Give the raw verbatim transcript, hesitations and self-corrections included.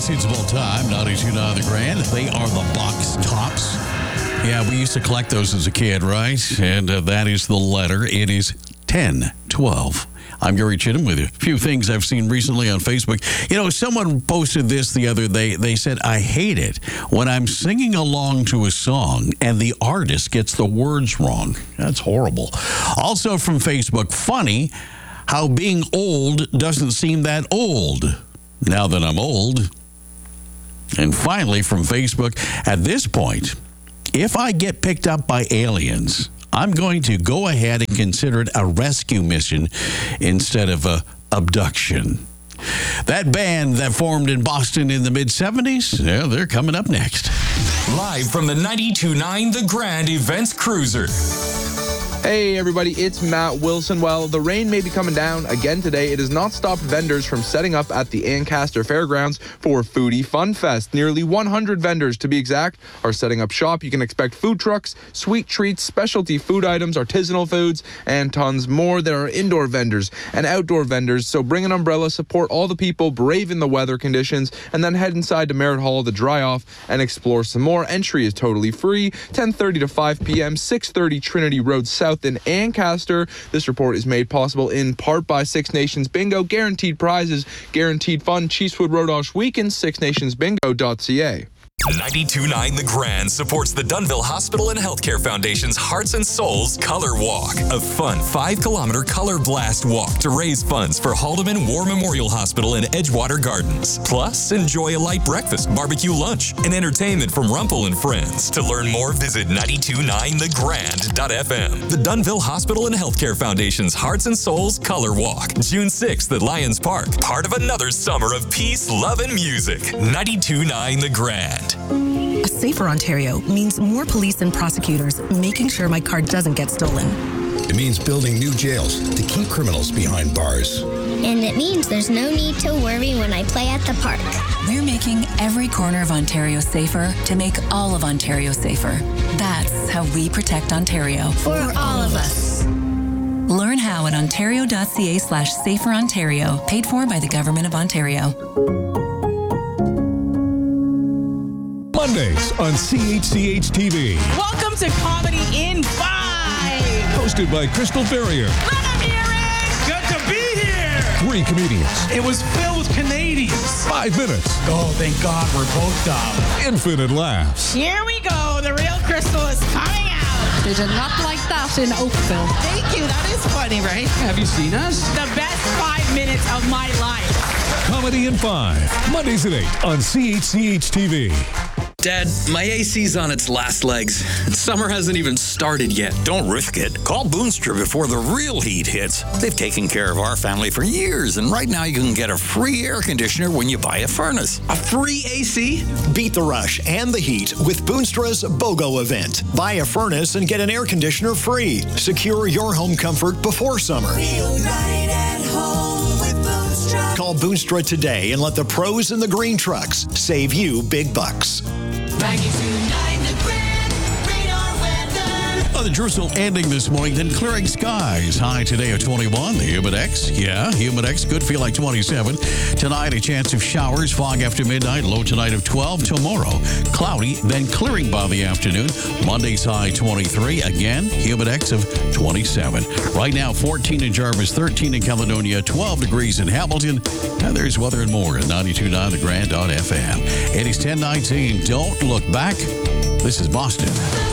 It's Hits of All Time, ninety-two point nine The Grand. They are the Box Tops. Yeah, we used to collect those as a kid, right? And uh, that is the letter. It is ten twelve. I'm Gary Chittum with a few things I've seen recently on Facebook. You know, someone posted this the other day. They said, I hate it when I'm singing along to a song and the artist gets the words wrong. That's horrible. Also from Facebook, funny how being old doesn't seem that old now that I'm old. And finally from Facebook, at this point, if I get picked up by aliens, I'm going to go ahead and consider it a rescue mission instead of a abduction. That band that formed in Boston in the mid-seventies, yeah, they're coming up next. Live from the ninety-two point nine The Grand Events Cruiser. Hey everybody, it's Matt Wilson. Well, the rain may be coming down again today. It has not stopped vendors from setting up at the Ancaster Fairgrounds for Foodie Fun Fest. Nearly one hundred vendors, to be exact, are setting up shop. You can expect food trucks, sweet treats, specialty food items, artisanal foods, and tons more. There are indoor vendors and outdoor vendors, so bring an umbrella, support all the people braving the weather conditions, and then head inside to Merritt Hall to dry off and explore some more. Entry is totally free, ten thirty to five p.m., six thirty Trinity Road South in Ancaster. This report is made possible in part by Six Nations Bingo. Guaranteed prizes, guaranteed fun. Cheesewood Road Osh Weekend, six nations bingo dot c a. ninety-two point nine The Grand supports the Dunville Hospital and Healthcare Foundation's Hearts and Souls Color Walk, a fun five-kilometer color blast walk to raise funds for Haldeman War Memorial Hospital and Edgewater Gardens. Plus, enjoy a light breakfast, barbecue lunch, and entertainment from Rumpel and Friends. To learn more, visit ninety-two point nine the grand dot f m. The Dunville Hospital and Healthcare Foundation's Hearts and Souls Color Walk, June sixth at Lions Park, part of another summer of peace, love, and music. ninety-two point nine The Grand. A safer Ontario means more police and prosecutors making sure my car doesn't get stolen. It means building new jails to keep criminals behind bars. And it means there's no need to worry when I play at the park. We're making every corner of Ontario safer to make all of Ontario safer. That's how we protect Ontario. For all of us. Learn how at ontario.ca slash safer Ontario, paid for by the Government of Ontario. Mondays on C H C H T V. Welcome to Comedy in Five. Hosted by Crystal Ferrier. Let them hear it. Good to be here. Three comedians. It was filled with Canadians. Five minutes. Oh, thank God we're both dumb. Infinite laughs. Here we go. The real Crystal is coming out. They did not like that in Oakville. Thank you. That is funny, right? Have you seen us? The best five minutes of my life. Comedy in Five. Mondays at eight on C H C H T V. Dad, my A C's on its last legs. Summer hasn't even started yet. Don't risk it. Call Boonstra before the real heat hits. They've taken care of our family for years, and right now you can get a free air conditioner when you buy a furnace. A free A C? Beat the rush and the heat with Boonstra's BOGO event. Buy a furnace and get an air conditioner free. Secure your home comfort before summer. Feel right at home with Boonstra. Call Boonstra today and let the pros in the green trucks save you big bucks. ninety-two point nine The Grand, radar weather. Oh, the drizzle ending this morning, then clearing skies. High today of twenty-one. The Humidex, yeah, Humidex could feel like twenty-seven. Tonight, a chance of showers, fog after midnight, low tonight of twelve. Tomorrow, cloudy, then clearing by the afternoon. Monday's high twenty-three. Again, Humidex of twenty-seven. Right now, fourteen in Jarvis, thirteen in Caledonia, twelve degrees in Hamilton. And there's weather and more at ninety-two point nine the grand dot f m. It is ten nineteen. Don't look back. This is Boston.